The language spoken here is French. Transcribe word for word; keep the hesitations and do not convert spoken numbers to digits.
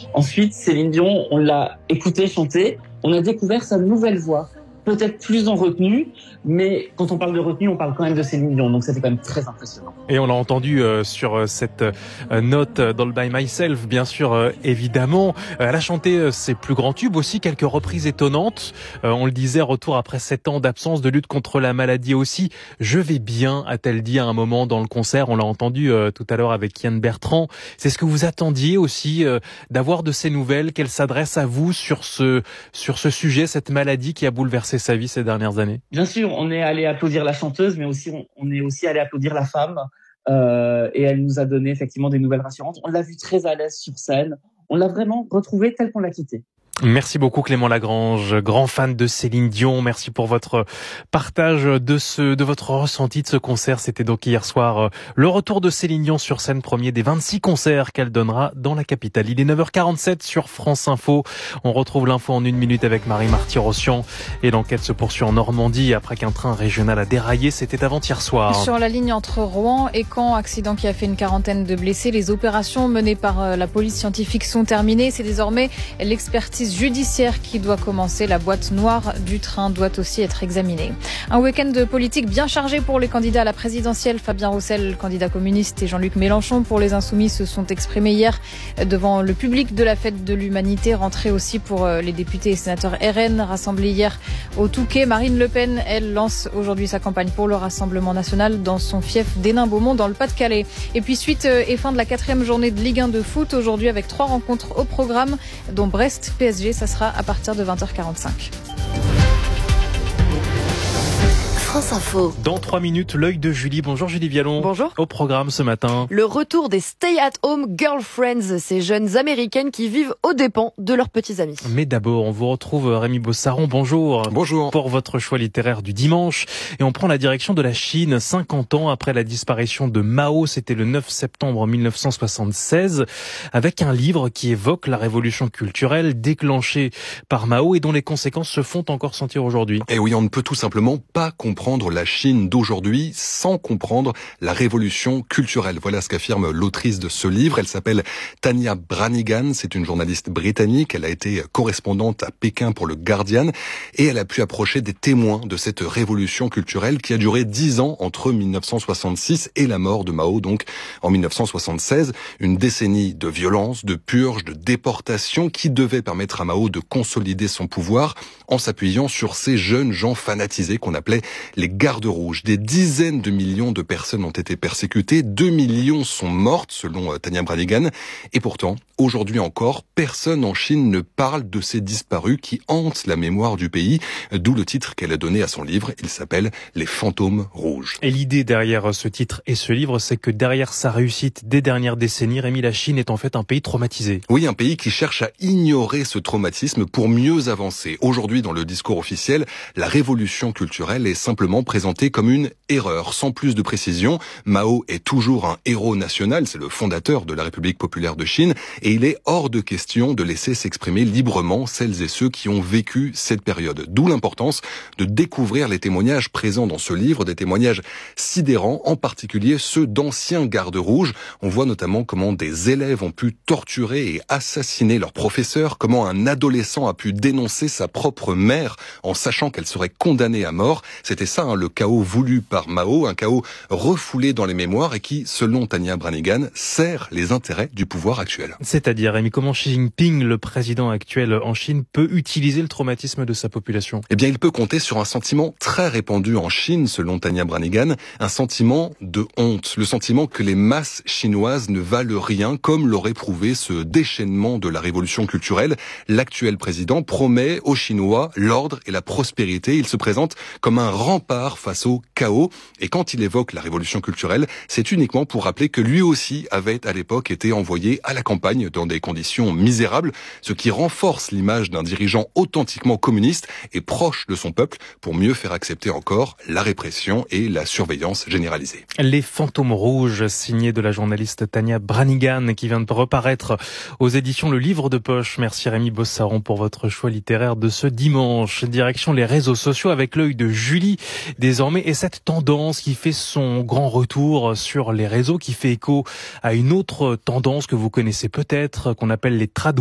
Ensuite, Céline Dion, on l'a écoutée chanter, on a découvert sa nouvelle voix. Peut-être plus en retenue, mais quand on parle de retenue, on parle quand même de Céline Dion, donc c'était quand même très impressionnant. Et on l'a entendu euh, sur cette euh, note dans le By Myself, bien sûr, euh, évidemment. Euh, elle a chanté euh, ses plus grands tubes aussi, quelques reprises étonnantes. Euh, on le disait, retour après sept ans d'absence, de lutte contre la maladie aussi. Je vais bien, a-t-elle dit à un moment dans le concert. On l'a entendu euh, tout à l'heure avec Yann Bertrand. C'est ce que vous attendiez aussi, euh, d'avoir de ces nouvelles, qu'elle s'adresse à vous sur ce, sur ce sujet, cette maladie qui a bouleversé sa vie ces dernières années? Bien sûr, on est allé applaudir la chanteuse, mais aussi on, on est aussi allé applaudir la femme. Euh, et elle nous a donné effectivement des nouvelles rassurantes. On l'a vue très à l'aise sur scène. On l'a vraiment retrouvée telle qu'on l'a quittée. Merci beaucoup Clément Lagrange, grand fan de Céline Dion. Merci pour votre partage de ce, de votre ressenti de ce concert. C'était donc hier soir le retour de Céline Dion sur scène, premier des vingt-six concerts qu'elle donnera dans la capitale. Il est neuf heures quarante-sept sur France Info. On retrouve l'info en une minute avec Marie Marty-Rossian. Et l'enquête se poursuit en Normandie après qu'un train régional a déraillé. C'était avant-hier soir. Sur la ligne entre Rouen et Caen, accident qui a fait une quarantaine de blessés. Les opérations menées par la police scientifique sont terminées. C'est désormais l'expertise judiciaire qui doit commencer. La boîte noire du train doit aussi être examinée. Un week-end de politique bien chargé pour les candidats à la présidentielle. Fabien Roussel, candidat communiste, et Jean-Luc Mélenchon pour les Insoumis se sont exprimés hier devant le public de la fête de l'humanité. Rentrée aussi pour les députés et sénateurs R N rassemblés hier au Touquet. Marine Le Pen, elle, lance aujourd'hui sa campagne pour le Rassemblement national dans son fief d'Hénin-Beaumont dans le Pas-de-Calais. Et puis suite et fin de la quatrième journée de Ligue un de foot aujourd'hui avec trois rencontres au programme, dont Brest P S G. Ça sera à partir de vingt heures quarante-cinq. France Info. Dans trois minutes, l'œil de Julie. Bonjour Julie Vialon. Bonjour. Au programme ce matin, le retour des stay-at-home girlfriends, ces jeunes américaines qui vivent aux dépens de leurs petits amis. Mais d'abord, on vous retrouve Rémi Bossaron. Bonjour. Bonjour. Pour votre choix littéraire du dimanche. Et on prend la direction de la Chine, cinquante ans après la disparition de Mao. C'était le neuf septembre mille neuf cent soixante-seize, avec un livre qui évoque la révolution culturelle déclenchée par Mao et dont les conséquences se font encore sentir aujourd'hui. Et oui, on ne peut tout simplement pas comprendre comprendre la Chine d'aujourd'hui sans comprendre la révolution culturelle. Voilà ce qu'affirme l'autrice de ce livre. Elle s'appelle Tanya Branigan. C'est une journaliste britannique. Elle a été correspondante à Pékin pour le Guardian et elle a pu approcher des témoins de cette révolution culturelle qui a duré dix ans entre mille neuf cent soixante-six et la mort de Mao, donc en mille neuf cent soixante-seize. Une décennie de violence, de purge, de déportation qui devait permettre à Mao de consolider son pouvoir en s'appuyant sur ces jeunes gens fanatisés qu'on appelait les gardes rouges. Des dizaines de millions de personnes ont été persécutées, deux millions sont mortes selon Tanya Branigan. Et pourtant, aujourd'hui encore, personne en Chine ne parle de ces disparus qui hantent la mémoire du pays, d'où le titre qu'elle a donné à son livre. Il s'appelle « Les fantômes rouges ». Et l'idée derrière ce titre et ce livre, c'est que derrière sa réussite des dernières décennies, Rémi, la Chine est en fait un pays traumatisé. Oui, un pays qui cherche à ignorer ce traumatisme pour mieux avancer. Aujourd'hui, dans le discours officiel, la révolution culturelle est simplement présenté comme une erreur. Sans plus de précision, Mao est toujours un héros national, c'est le fondateur de la République populaire de Chine, et il est hors de question de laisser s'exprimer librement celles et ceux qui ont vécu cette période. D'où l'importance de découvrir les témoignages présents dans ce livre, des témoignages sidérants, en particulier ceux d'anciens gardes rouges. On voit notamment comment des élèves ont pu torturer et assassiner leurs professeurs, comment un adolescent a pu dénoncer sa propre mère en sachant qu'elle serait condamnée à mort. C'était ça, hein, le chaos voulu par Mao, un chaos refoulé dans les mémoires et qui, selon Tanya Branigan, sert les intérêts du pouvoir actuel. C'est-à-dire, Rémi, comment Xi Jinping, le président actuel en Chine, peut utiliser le traumatisme de sa population? Eh bien, il peut compter sur un sentiment très répandu en Chine, selon Tanya Branigan, un sentiment de honte, le sentiment que les masses chinoises ne valent rien, comme l'aurait prouvé ce déchaînement de la révolution culturelle. L'actuel président promet aux Chinois l'ordre et la prospérité. Il se présente comme un rempart face au chaos. Et quand il évoque la révolution culturelle, c'est uniquement pour rappeler que lui aussi avait à l'époque été envoyé à la campagne dans des conditions misérables, ce qui renforce l'image d'un dirigeant authentiquement communiste et proche de son peuple pour mieux faire accepter encore la répression et la surveillance généralisée. Les fantômes rouges, signé de la journaliste Tanya Branigan, qui vient de reparaître aux éditions Le Livre de Poche. Merci Rémi Bossaron pour votre choix littéraire de ce dimanche. Direction les réseaux sociaux avec l'œil de Julie désormais, et cette tendance qui fait son grand retour sur les réseaux, qui fait écho à une autre tendance que vous connaissez peut-être, qu'on appelle les trad